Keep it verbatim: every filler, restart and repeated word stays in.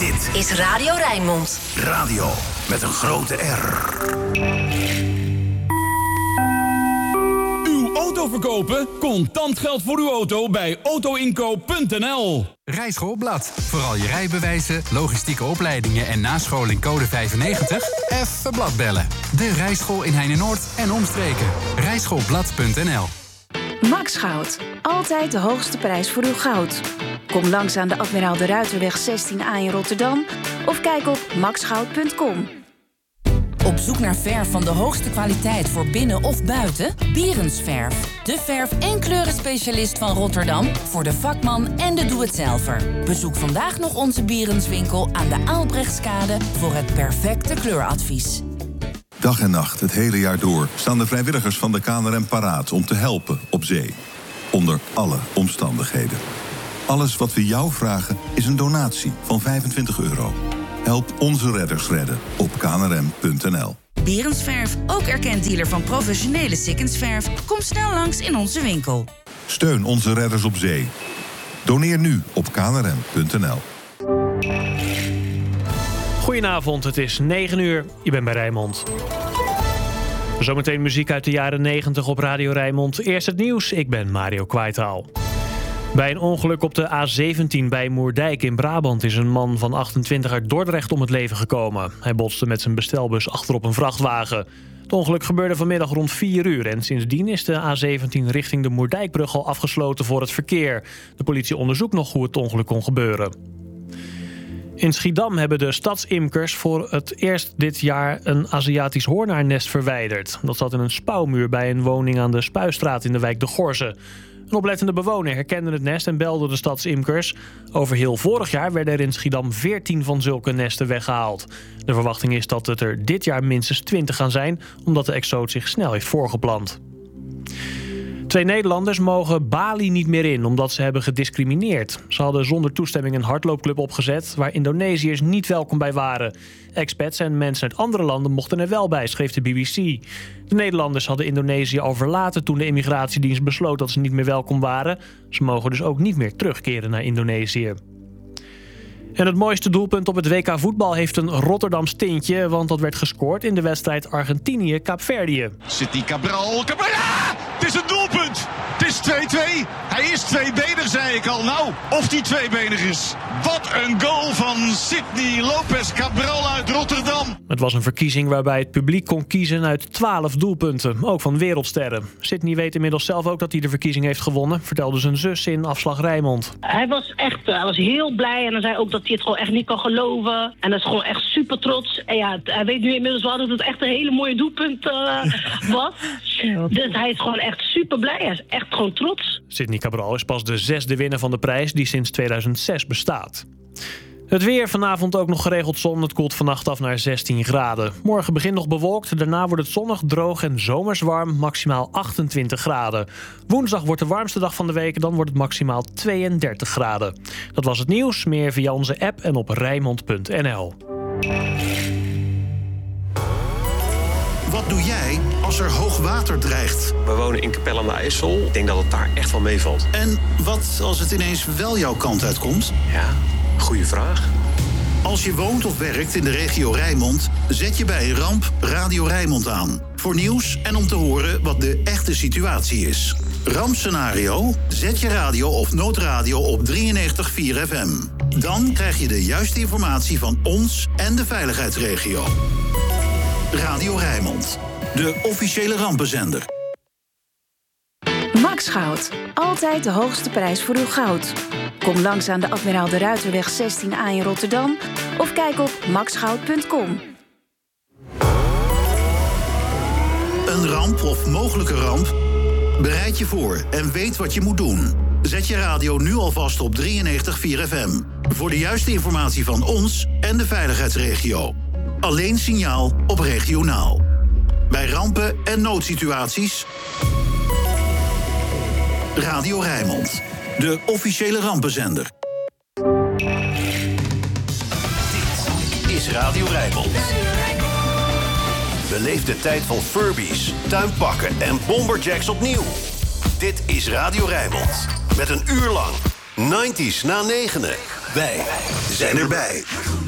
Dit is Radio Rijnmond. Radio met een grote R. Uw auto verkopen? Contant geld voor uw auto bij autoinkoop punt n l. Rijschoolblad. Vooral je rijbewijzen, logistieke opleidingen en nascholing code vijfennegentig? Even blad bellen. De Rijschool in Heine-Noord en omstreken. rijschoolblad punt n l. Max Goud. Altijd de hoogste prijs voor uw goud. Kom langs aan de Admiraal de Ruiterweg zestien A in Rotterdam of kijk op max goud punt com. Op zoek naar verf van de hoogste kwaliteit voor binnen of buiten? Bierensverf. De verf- en kleurenspecialist van Rotterdam voor de vakman en de doe-het-zelver. Bezoek vandaag nog onze Bierenswinkel aan de Aalbrechtskade voor het perfecte kleuradvies. Dag en nacht, het hele jaar door, staan de vrijwilligers van de K N R M paraat om te helpen op zee. Onder alle omstandigheden. Alles wat we jou vragen is een donatie van vijfentwintig euro. Help onze redders redden op k n r m punt n l. Bierensverf, ook erkend dealer van professionele Sikkensverf. Kom snel langs in onze winkel. Steun onze redders op zee. Doneer nu op k n r m punt n l. Goedenavond, het is negen uur. Je bent bij Rijnmond. Zometeen muziek uit de jaren negentig op Radio Rijnmond. Eerst het nieuws, ik ben Mario Kwaitaal. Bij een ongeluk op de A zeventien bij Moerdijk in Brabant is een man van achtentwintig uit Dordrecht om het leven gekomen. Hij botste met zijn bestelbus achterop een vrachtwagen. Het ongeluk gebeurde vanmiddag rond vier uur en sindsdien is de A zeventien richting de Moerdijkbrug al afgesloten voor het verkeer. De politie onderzoekt nog hoe het ongeluk kon gebeuren. In Schiedam hebben de stadsimkers voor het eerst dit jaar een Aziatisch hoornaarnest verwijderd. Dat zat in een spouwmuur bij een woning aan de Spuistraat in de wijk De Gorze. Een oplettende bewoner herkende het nest en belde de stadsimkers. Over heel vorig jaar werden er in Schiedam veertien van zulke nesten weggehaald. De verwachting is dat het er dit jaar minstens twintig gaan zijn, omdat de exoot zich snel heeft voorgeplant. Twee Nederlanders mogen Bali niet meer in omdat ze hebben gediscrimineerd. Ze hadden zonder toestemming een hardloopclub opgezet waar Indonesiërs niet welkom bij waren. Expats en mensen uit andere landen mochten er wel bij, schreef de B B C. De Nederlanders hadden Indonesië al verlaten toen de immigratiedienst besloot dat ze niet meer welkom waren. Ze mogen dus ook niet meer terugkeren naar Indonesië. En het mooiste doelpunt op het W K voetbal heeft een Rotterdams tintje, want dat werd gescoord in de wedstrijd Argentinië-Kaapverdië. Sidney Cabral, Cabral, ja! Het is een doelpunt! Het is twee-twee. Hij is tweebenig, zei ik al. Nou, of die tweebenig is. Wat een goal van Sidney Lopez Cabral uit Rotterdam. Het was een verkiezing waarbij het publiek kon kiezen uit twaalf doelpunten, ook van wereldsterren. Sidney weet inmiddels zelf ook dat hij de verkiezing heeft gewonnen, vertelde zijn zus in Afslag Rijnmond. Hij was echt hij was heel blij en hij zei ook dat hij het gewoon echt niet kan geloven. En hij is gewoon echt super trots. En ja, hij weet nu inmiddels wel dat het echt een hele mooie doelpunt uh, was. Dus hij is gewoon echt super blij. Hij is echt gewoon trots. Sidney Cabral is pas de zesde winnaar van de prijs die sinds tweeduizend zes bestaat. Het weer, vanavond ook nog geregeld zon. Het koelt vannacht af naar zestien graden. Morgen begint nog bewolkt, daarna wordt het zonnig, droog en zomers warm, maximaal achtentwintig graden. Woensdag wordt de warmste dag van de week, dan wordt het maximaal tweeëndertig graden. Dat was het nieuws, meer via onze app en op rijnmond punt n l. Wat doe jij als er hoog water dreigt? We wonen in Capelle aan de IJssel. Ik denk dat het daar echt wel meevalt. En wat als het ineens wel jouw kant uitkomt? Ja, goede vraag. Als je woont of werkt in de regio Rijnmond, zet je bij een ramp Radio Rijnmond aan. Voor nieuws en om te horen wat de echte situatie is. Rampscenario? Zet je radio of noodradio op drieënnegentig komma vier F M. Dan krijg je de juiste informatie van ons en de veiligheidsregio. Radio Rijnmond, de officiële rampenzender. Max Goud. Altijd de hoogste prijs voor uw goud. Kom langs aan de Admiraal de Ruiterweg zestien A in Rotterdam of kijk op max goud punt com. Een ramp of mogelijke ramp? Bereid je voor en weet wat je moet doen. Zet je radio nu alvast op drieënnegentig komma vier F M. Voor de juiste informatie van ons en de veiligheidsregio. Alleen signaal op regionaal. Bij rampen en noodsituaties... Radio Rijnmond, de officiële rampenzender. Dit is Radio Rijnmond. Beleef de tijd van Furbies, tuinpakken en bomberjacks opnieuw. Dit is Radio Rijnmond. Met een uur lang nineties na negenen. Wij zijn erbij.